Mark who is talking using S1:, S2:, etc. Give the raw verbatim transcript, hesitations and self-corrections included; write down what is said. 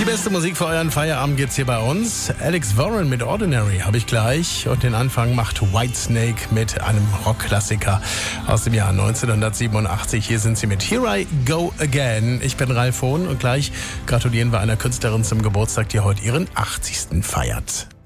S1: beste Musik für euren Feierabend gibt's hier bei uns. Alex Warren mit Ordinary habe ich gleich. Und den Anfang macht Whitesnake mit einem Rockklassiker aus dem Jahr neunzehnhundertsiebenundachtzig. Hier sind sie mit Here I Go Again. Ich bin Ralf Hohn und gleich gratulieren wir einer Künstlerin zum Geburtstag, die heute ihren achtzigsten feiert.